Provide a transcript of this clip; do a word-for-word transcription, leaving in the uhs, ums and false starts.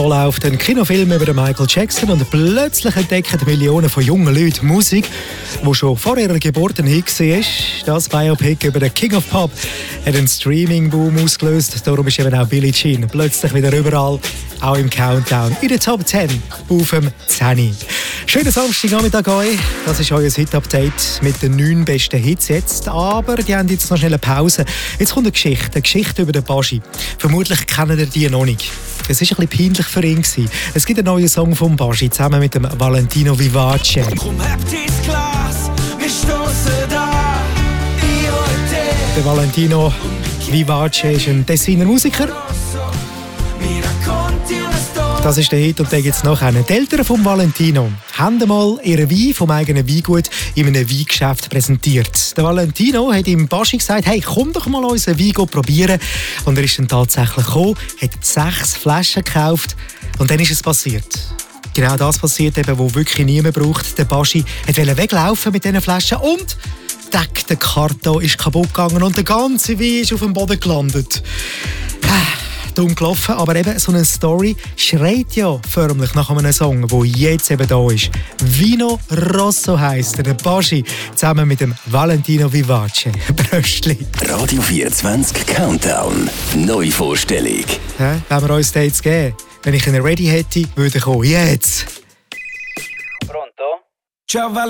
Da läuft ein Kinofilm über Michael Jackson und plötzlich entdecken Millionen von jungen Leuten Musik, die schon vor ihrer Geburt ein Hit war. Das Biopic über den King of Pop hat einen Streaming-Boom ausgelöst. Darum ist eben auch Billie Jean plötzlich wieder überall, auch im Countdown, in der Top zehn auf dem zehn. Schönen Samstagnachmittag euch. Das ist euer Hit-Update mit den neun besten Hits jetzt. Aber die haben jetzt noch schnell eine Pause. Jetzt kommt eine Geschichte, eine Geschichte über den Baschi. Vermutlich kennen ihr die noch nicht. Es war ein bisschen peinlich für ihn. Es gibt einen neuen Song von Baschi zusammen mit dem Valentino Vivace. Komm, hebt dein Glas, wir stoßen da, ich und der. Der Valentino Vivace ist ein Tessiner Musiker. Das ist der Hit und den gibt es noch einen. Die Eltern von Valentino haben einmal ihren Wein vom eigenen Weingut in einem Weingeschäft präsentiert. Der Valentino hat ihm Baschi gesagt, hey, komm doch mal unseren Wein probieren. Und er ist dann tatsächlich gekommen, hat sechs Flaschen gekauft und dann ist es passiert. Genau das passiert eben, wo wirklich niemand braucht. Der Baschi wollte weglaufen mit diesen Flaschen und Deck, der Karton ist kaputt gegangen und der ganze Wein ist auf dem Boden gelandet. Dumm gelaufen, aber eben so eine Story schreit ja förmlich nach einem Song, der jetzt eben da ist. Vino Rosso heisst er, der Baschi, zusammen mit dem Valentino Vivace. Bröstli. Radio vierundzwanzig Countdown. Neuvorstellung. Ja, wenn wir uns Dates geben, wenn ich ihn ready hätte, würde ich kommen. Jetzt! Pronto? Ciao Valentino.